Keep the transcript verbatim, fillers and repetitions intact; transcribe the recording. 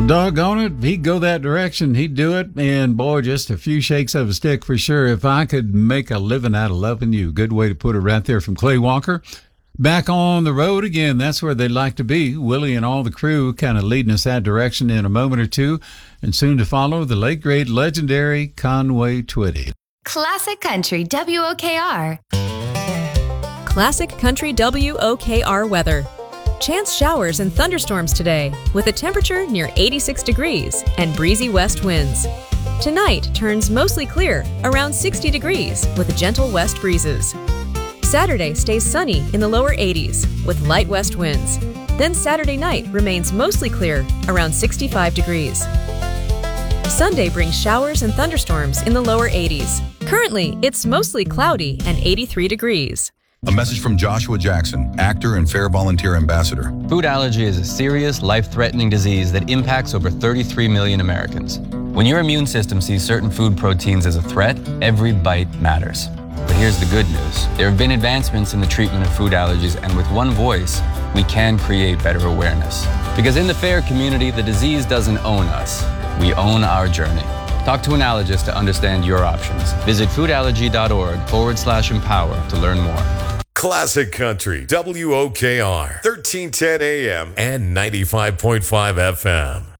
Doggone it, if he'd go that direction, he'd do it. And boy, just a few shakes of a stick for sure. If I could make a living out of loving you. Good way to put it right there from Clay Walker. Back on the road again. That's where they'd like to be. Willie and all the crew kind of leading us that direction in a moment or two. And soon to follow, the late, great, legendary Conway Twitty. Classic Country W O K R. Classic Country W O K R weather. Chance showers and thunderstorms today with a temperature near eighty-six degrees and breezy west winds. Tonight turns mostly clear around sixty degrees with gentle west breezes. Saturday stays sunny in the lower eighties with light west winds. Then Saturday night remains mostly clear around sixty-five degrees. Sunday brings showers and thunderstorms in the lower eighties. Currently, it's mostly cloudy and eighty-three degrees. A message from Joshua Jackson, actor and Fair Volunteer Ambassador. Food allergy is a serious, life-threatening disease that impacts over thirty-three million Americans. When your immune system sees certain food proteins as a threat, every bite matters. But here's the good news. There have been advancements in the treatment of food allergies, and with one voice, we can create better awareness. Because in the FAIR community, the disease doesn't own us. We own our journey. Talk to an allergist to understand your options. Visit foodallergy.org forward slash empower to learn more. Classic Country W O K R, thirteen ten A M and ninety-five point five F M.